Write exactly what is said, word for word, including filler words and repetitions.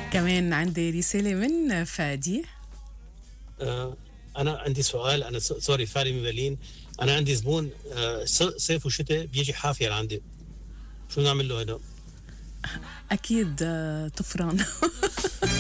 كمان عندي رسالة من فادي. آه انا عندي سؤال. انا س- سوري، فادي من برلين. انا عندي زبون آه ص- صيف وشتاء بيجي حافي لعندي، شو نعمل له هذا؟ أكيد آه، طفران.